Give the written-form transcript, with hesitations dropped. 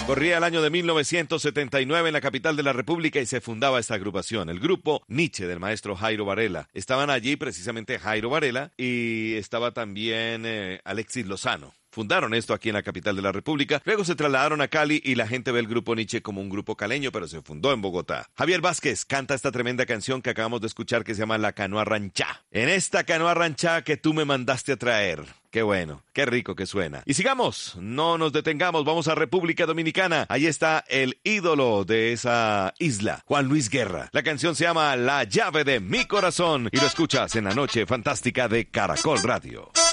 Corría el año de 1979 en la capital de la República y se fundaba esta agrupación, el grupo Nietzsche del maestro Jairo Varela. Estaban allí precisamente Jairo Varela y estaba también Alexis Lozano. Fundaron esto aquí en la capital de la República, luego se trasladaron a Cali y la gente ve el grupo Nietzsche como un grupo caleño, pero se fundó en Bogotá. Javier Vázquez canta esta tremenda canción que acabamos de escuchar que se llama La Canoa Ranchá. En esta canoa ranchá que tú me mandaste a traer. Qué bueno, qué rico que suena. Y sigamos, no nos detengamos, vamos a República Dominicana. Ahí está el ídolo de esa isla, Juan Luis Guerra. La canción se llama La Llave de mi Corazón y lo escuchas en la noche fantástica de Caracol Radio.